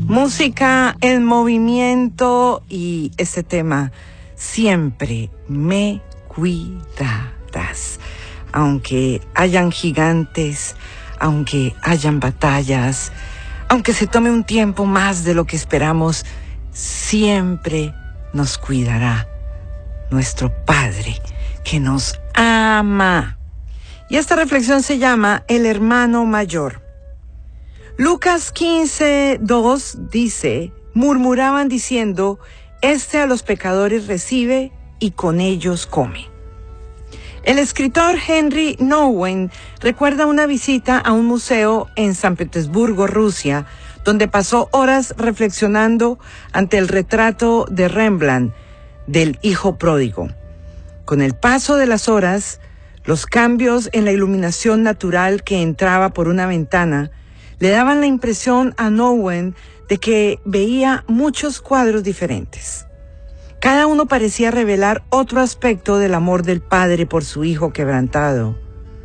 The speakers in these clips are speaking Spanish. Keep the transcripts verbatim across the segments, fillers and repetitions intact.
Música en movimiento y este tema, siempre me cuidarás. Aunque hayan gigantes, aunque hayan batallas, aunque se tome un tiempo más de lo que esperamos, siempre nos cuidará nuestro Padre que nos ama. Y esta reflexión se llama El hermano mayor. Lucas quince, dos dice, murmuraban diciendo, este a los pecadores recibe y con ellos come. El escritor Henry Nouwen recuerda una visita a un museo en San Petersburgo, Rusia, donde pasó horas reflexionando ante el retrato de Rembrandt del hijo pródigo. Con el paso de las horas, los cambios en la iluminación natural que entraba por una ventana le daban la impresión a Nouwen de que veía muchos cuadros diferentes. Cada uno parecía revelar otro aspecto del amor del padre por su hijo quebrantado.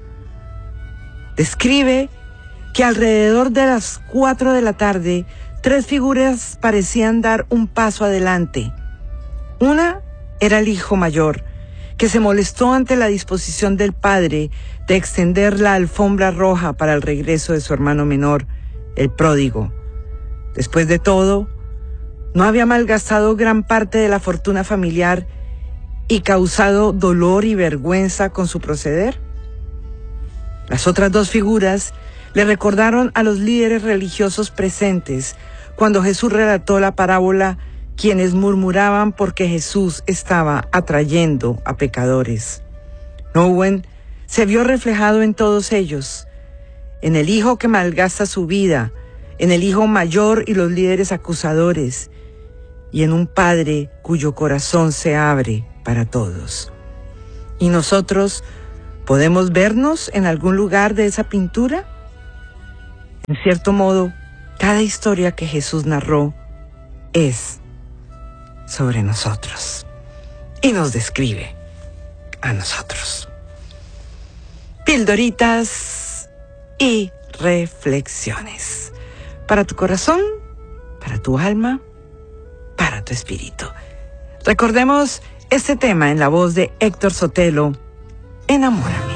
Describe que alrededor de las cuatro de la tarde, tres figuras parecían dar un paso adelante. Una era el hijo mayor, que se molestó ante la disposición del padre de extender la alfombra roja para el regreso de su hermano menor, el pródigo. Después de todo, ¿no había malgastado gran parte de la fortuna familiar y causado dolor y vergüenza con su proceder? Las otras dos figuras le recordaron a los líderes religiosos presentes cuando Jesús relató la parábola, quienes murmuraban porque Jesús estaba atrayendo a pecadores. Nouwen se vio reflejado en todos ellos, en el hijo que malgasta su vida, en el hijo mayor y los líderes acusadores, y en un padre cuyo corazón se abre para todos. ¿Y nosotros podemos vernos en algún lugar de esa pintura? En cierto modo, cada historia que Jesús narró es sobre nosotros y nos describe a nosotros. Pildoritas y reflexiones para tu corazón, para tu alma, para tu espíritu. Recordemos este tema en la voz de Héctor Sotelo, Enamora.